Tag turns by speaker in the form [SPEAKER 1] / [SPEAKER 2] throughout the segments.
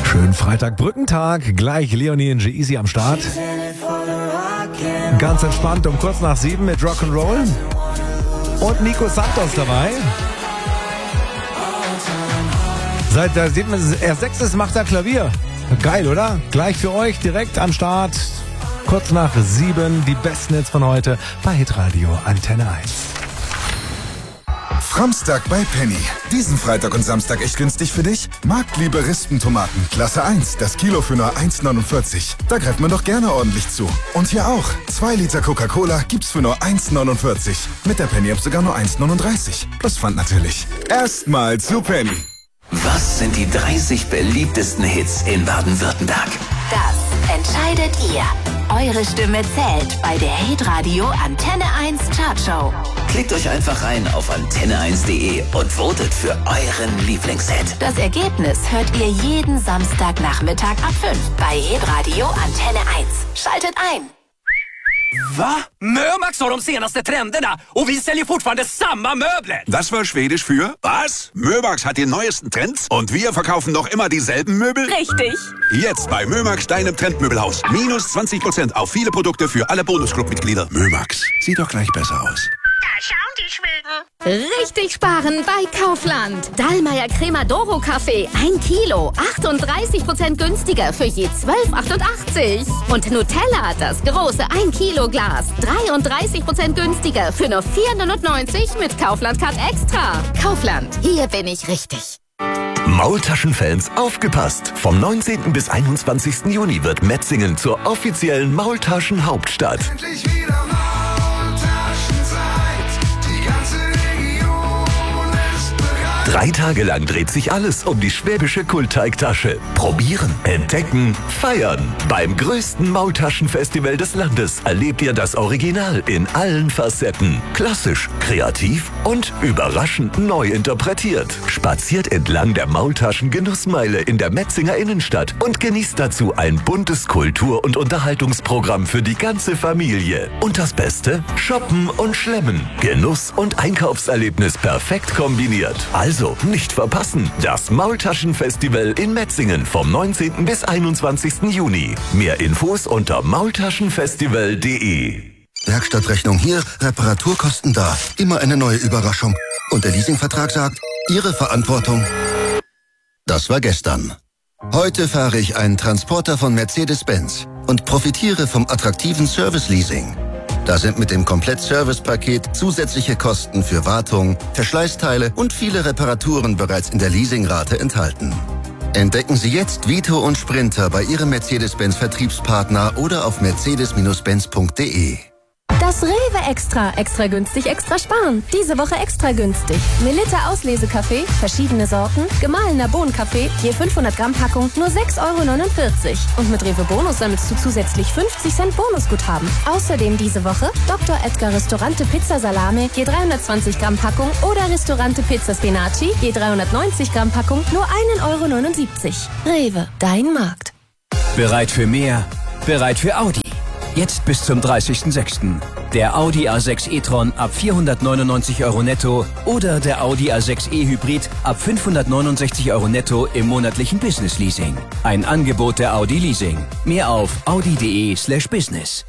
[SPEAKER 1] Schönen Freitag-Brückentag. Gleich Leonie und G-Eazy am Start. Ganz entspannt um kurz nach 7 mit Rock'n'Roll. Und Nico Santos dabei. Seit er 6 ist, macht er Klavier. Geil, oder? Gleich für euch direkt am Start. Kurz nach 7 die besten Hits von heute bei Hitradio Antenne 1.
[SPEAKER 2] Framstag bei Penny. Diesen Freitag und Samstag echt günstig für dich? Marktliebe Rispentomaten, Klasse 1, das Kilo für nur 1,49. Da greift man doch gerne ordentlich zu. Und hier auch, 2 Liter Coca-Cola gibt's für nur 1,49. Mit der Penny-App sogar nur 1,39. Plus Pfand natürlich. Erstmal zu Penny.
[SPEAKER 3] Was sind die 30 beliebtesten Hits in Baden-Württemberg?
[SPEAKER 4] Das entscheidet ihr. Eure Stimme zählt bei der Hitradio Antenne 1 Chartshow.
[SPEAKER 3] Klickt euch einfach rein auf antenne1.de und votet für euren Lieblingshit.
[SPEAKER 4] Das Ergebnis hört ihr jeden Samstagnachmittag ab 5 bei Hitradio Antenne 1. Schaltet ein.
[SPEAKER 5] Va? Mömax har de senaste trenderna och vi säljer fortfarande samma möbler.
[SPEAKER 6] Das war Schwedisch für was? Mömax hat die neuesten Trends und wir verkaufen noch immer dieselben Möbel?
[SPEAKER 4] Richtig.
[SPEAKER 6] Jetzt bei Mömax, deinem Trendmöbelhaus. Minus 20% auf viele Produkte für alle Bonusclub-Mitglieder. Mömax, sieht doch gleich besser aus.
[SPEAKER 7] Da schauen die Schweden.
[SPEAKER 8] Richtig sparen bei Kaufland. Dallmayr Cremadoro Kaffee 1 Kilo, 38% günstiger für je 12,88. Und Nutella, das große 1 Kilo Glas, 33% günstiger für nur 4,99 mit Kaufland Card Extra. Kaufland, hier bin ich richtig.
[SPEAKER 9] Maultaschenfans, aufgepasst! Vom 19. bis 21. Juni wird Metzingen zur offiziellen Maultaschenhauptstadt.
[SPEAKER 2] Endlich wieder Maultaschenzeit.
[SPEAKER 9] 3 Tage lang dreht sich alles um die schwäbische Kultteigtasche. Probieren, entdecken, feiern. Beim größten Maultaschenfestival des Landes erlebt ihr das Original in allen Facetten. Klassisch, kreativ und überraschend neu interpretiert. Spaziert entlang der Maultaschen-Genussmeile in der Metzinger Innenstadt und genießt dazu ein buntes Kultur- und Unterhaltungsprogramm für die ganze Familie. Und das Beste? Shoppen und Schlemmen. Genuss und Einkaufserlebnis perfekt kombiniert. Also nicht verpassen. Das Maultaschenfestival in Metzingen vom 19. bis 21. Juni. Mehr Infos unter maultaschenfestival.de.
[SPEAKER 10] Werkstattrechnung hier, Reparaturkosten da. Immer eine neue Überraschung. Und der Leasingvertrag sagt, Ihre Verantwortung. Das war gestern. Heute fahre ich einen Transporter von Mercedes-Benz und profitiere vom attraktiven Service-Leasing. Da sind mit dem Komplett-Service-Paket zusätzliche Kosten für Wartung, Verschleißteile und viele Reparaturen bereits in der Leasingrate enthalten. Entdecken Sie jetzt Vito und Sprinter bei Ihrem Mercedes-Benz-Vertriebspartner oder auf mercedes-benz.de.
[SPEAKER 8] Das Rewe Extra. Extra günstig, extra sparen. Diese Woche extra günstig. Melitta Auslesekaffee, verschiedene Sorten, gemahlener Bohnenkaffee, je 500 Gramm Packung, nur 6,49 €. Und mit Rewe Bonus sammelst du zusätzlich 50 Cent Bonusguthaben. Außerdem diese Woche Dr. Edgar Ristorante Pizza Salame, je 320 Gramm Packung oder Ristorante Pizza Spinaci, je 390 Gramm Packung, nur 1,79 €. Rewe, dein Markt.
[SPEAKER 5] Bereit für mehr? Bereit für Audi. Jetzt bis zum 30.06. Der Audi A6 e-tron ab 499 € netto oder der Audi A6 e-Hybrid ab 569 € netto im monatlichen Business Leasing. Ein Angebot der Audi Leasing. Mehr auf audi.de/business.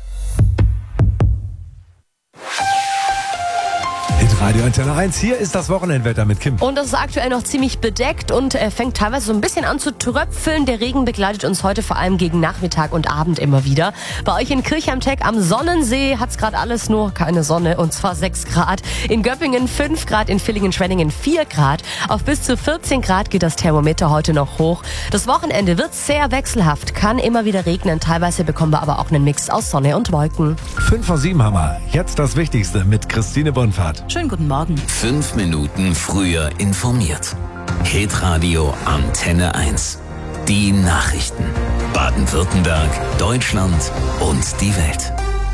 [SPEAKER 1] Hitradio Antenne 1, hier ist das Wochenendwetter mit Kim.
[SPEAKER 11] Und das ist aktuell noch ziemlich bedeckt und fängt teilweise so ein bisschen an zu tröpfeln. Der Regen begleitet uns heute vor allem gegen Nachmittag und Abend immer wieder. Bei euch in Kirchheimteck am Sonnensee hat's gerade alles, nur keine Sonne, und zwar 6 Grad. In Göppingen 5 Grad, in Villingen-Schwenningen 4 Grad. Auf bis zu 14 Grad geht das Thermometer heute noch hoch. Das Wochenende wird sehr wechselhaft, kann immer wieder regnen. Teilweise bekommen wir aber auch einen Mix aus Sonne und Wolken.
[SPEAKER 1] 5 vor 7 haben wir. Jetzt das Wichtigste mit Christine Bonfahrt.
[SPEAKER 12] Schönen guten Morgen.
[SPEAKER 3] 5 Minuten früher informiert. Hitradio Antenne 1. Die Nachrichten. Baden-Württemberg, Deutschland und die Welt.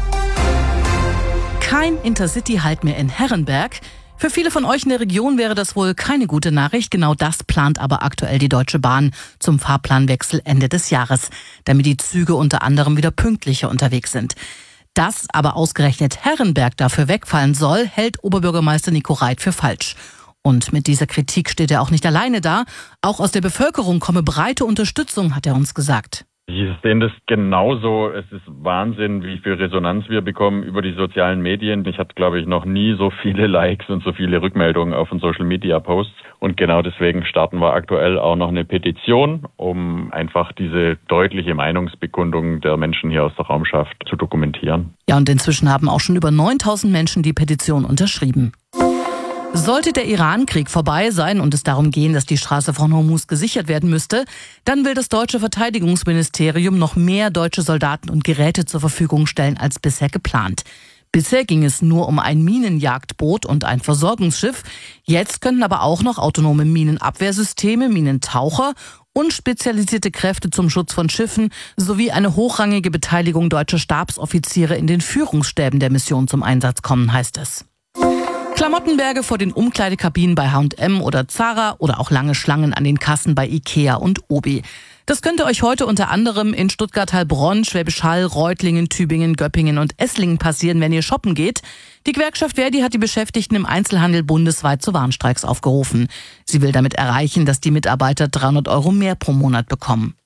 [SPEAKER 12] Kein Intercity-Halt mehr in Herrenberg. Für viele von euch in der Region wäre das wohl keine gute Nachricht. Genau das plant aber aktuell die Deutsche Bahn zum Fahrplanwechsel Ende des Jahres, damit die Züge unter anderem wieder pünktlicher unterwegs sind. Dass aber ausgerechnet Herrenberg dafür wegfallen soll, hält Oberbürgermeister Nico Reit für falsch. Und mit dieser Kritik steht er auch nicht alleine da. Auch aus der Bevölkerung komme breite Unterstützung, hat er uns gesagt.
[SPEAKER 13] Ich sehe das genauso. Es ist Wahnsinn, wie viel Resonanz wir bekommen über die sozialen Medien. Ich hatte, glaube ich, noch nie so viele Likes und so viele Rückmeldungen auf den Social-Media-Posts. Und genau deswegen starten wir aktuell auch noch eine Petition, um einfach diese deutliche Meinungsbekundung der Menschen hier aus der Raumschaft zu dokumentieren.
[SPEAKER 12] Ja, und inzwischen haben auch schon über 9.000 Menschen die Petition unterschrieben. Sollte der Iran-Krieg vorbei sein und es darum gehen, dass die Straße von Hormuz gesichert werden müsste, dann will das deutsche Verteidigungsministerium noch mehr deutsche Soldaten und Geräte zur Verfügung stellen als bisher geplant. Bisher ging es nur um ein Minenjagdboot und ein Versorgungsschiff. Jetzt könnten aber auch noch autonome Minenabwehrsysteme, Minentaucher und spezialisierte Kräfte zum Schutz von Schiffen sowie eine hochrangige Beteiligung deutscher Stabsoffiziere in den Führungsstäben der Mission zum Einsatz kommen, heißt es. Klamottenberge vor den Umkleidekabinen bei H&M oder Zara oder auch lange Schlangen an den Kassen bei Ikea und Obi. Das könnte euch heute unter anderem in Stuttgart-Heilbronn, Schwäbisch Hall, Reutlingen, Tübingen, Göppingen und Esslingen passieren, wenn ihr shoppen geht. Die Gewerkschaft Verdi hat die Beschäftigten im Einzelhandel bundesweit zu Warnstreiks aufgerufen. Sie will damit erreichen, dass die Mitarbeiter 300 € mehr pro Monat bekommen.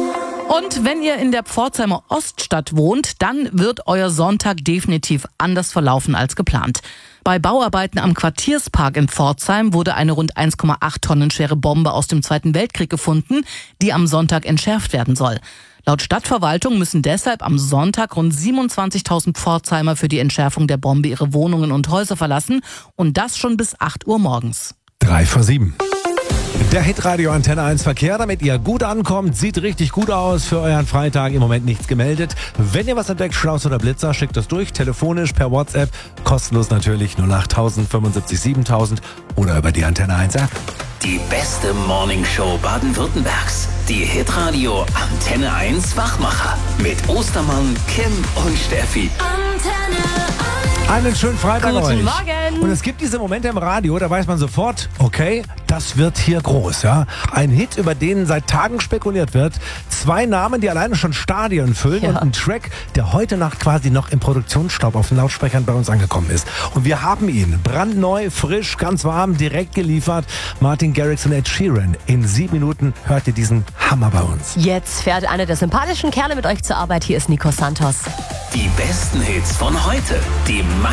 [SPEAKER 12] Und wenn ihr in der Pforzheimer Oststadt wohnt, dann wird euer Sonntag definitiv anders verlaufen als geplant. Bei Bauarbeiten am Quartierspark in Pforzheim wurde eine rund 1,8 Tonnen schwere Bombe aus dem Zweiten Weltkrieg gefunden, die am Sonntag entschärft werden soll. Laut Stadtverwaltung müssen deshalb am Sonntag rund 27.000 Pforzheimer für die Entschärfung der Bombe ihre Wohnungen und Häuser verlassen und das schon bis 8 Uhr morgens.
[SPEAKER 1] 7:03. Der Hitradio Antenne 1 Verkehr, damit ihr gut ankommt, sieht richtig gut aus für euren Freitag. Im Moment nichts gemeldet. Wenn ihr was entdeckt, Schnauz oder Blitzer, schickt das durch, telefonisch, per WhatsApp, kostenlos natürlich 08000 75 7000 oder über die Antenne 1 App.
[SPEAKER 3] Die beste Morningshow Baden-Württembergs. Die Hitradio Antenne 1 Wachmacher mit Ostermann, Kim und Steffi.
[SPEAKER 1] Einen schönen Freitag
[SPEAKER 11] Guten
[SPEAKER 1] euch.
[SPEAKER 11] Morgen.
[SPEAKER 1] Und es gibt diese Momente im Radio, da weiß man sofort, okay, das wird hier groß, ja. Ein Hit, über den seit Tagen spekuliert wird. 2 Namen, die alleine schon Stadien füllen und ein Track, der heute Nacht quasi noch im Produktionsstaub auf den Lautsprechern bei uns angekommen ist. Und wir haben ihn brandneu, frisch, ganz warm, direkt geliefert. Martin Garrix und Ed Sheeran. In 7 Minuten hört ihr diesen Hammer bei uns.
[SPEAKER 11] Jetzt fährt einer der sympathischen Kerle mit euch zur Arbeit. Hier ist Nico Santos.
[SPEAKER 3] Die besten Hits von heute. Die